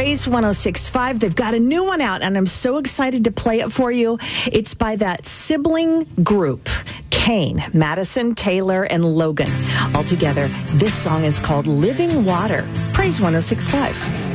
Praise 106.5. They've got a new one out, and I'm so excited to play it for you. It's by that sibling group, Kane, Madison, Taylor, and Logan. All together, this song is called Living Water. Praise 106.5.